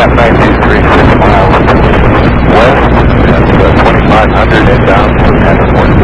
got 1936 miles west, that's 2,500 inbound from Hatterport.